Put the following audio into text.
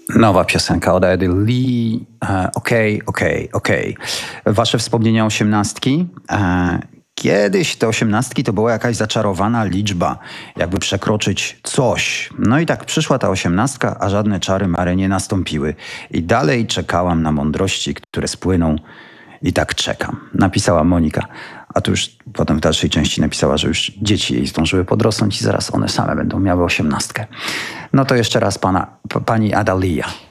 Nowa piosenka od Eddie Lee. Okej. Wasze wspomnienia osiemnastki. Kiedyś te osiemnastki to była jakaś zaczarowana liczba, jakby przekroczyć coś. No i tak przyszła ta osiemnastka, a żadne czary mary nie nastąpiły. I dalej czekałam na mądrości, które spłyną. I tak czekam. Napisała Monika. A tu już potem w dalszej części napisała, że już dzieci jej zdążyły podrosnąć i zaraz one same będą miały osiemnastkę. No to jeszcze raz pani Adalia.